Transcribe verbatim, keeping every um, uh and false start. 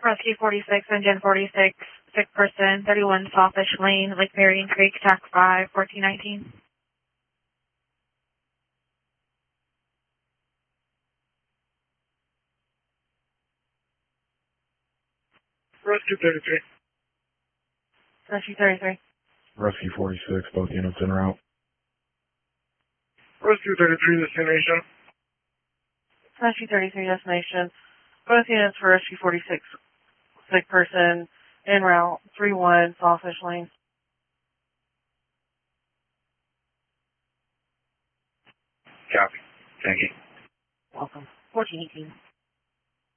Rescue forty-six, Engine forty-six, sick person, thirty-one Sawfish Lane, Lake Marion Creek, tax five, fourteen nineteen. Rescue thirty-three. Rescue thirty-three. Rescue forty-six, both units en route. Rescue thirty-three, destination. Rescue thirty-three, destination. Both units for Rescue forty-six, sick person, en route, three one Sawfish Lane. Copy. Thank you. Welcome. fourteen eighteen.